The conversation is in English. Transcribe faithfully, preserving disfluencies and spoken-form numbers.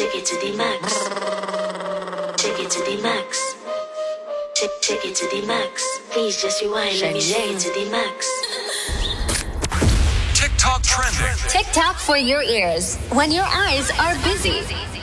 Take it to the max. Take it to the max. Take, take it to the max. Please just rewind. Let me take it to the max. TikTok trending. TikTok for your ears when your eyes are busy.